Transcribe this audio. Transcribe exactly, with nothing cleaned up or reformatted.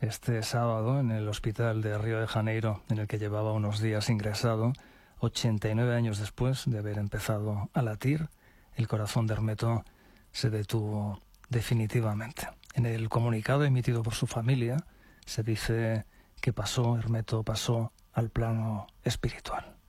Este sábado, en el hospital de Río de Janeiro, en el que llevaba unos días ingresado, ochenta y nueve años después de haber empezado a latir, el corazón de Hermeto se detuvo definitivamente. En el comunicado emitido por su familia se dice que pasó, Hermeto pasó al plano espiritual.